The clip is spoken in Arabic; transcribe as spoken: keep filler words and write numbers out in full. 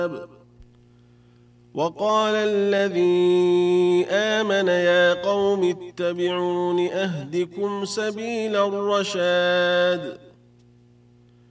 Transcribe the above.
وقال الذي آمن يا قوم اتبعون أهدكم سبيل الرشاد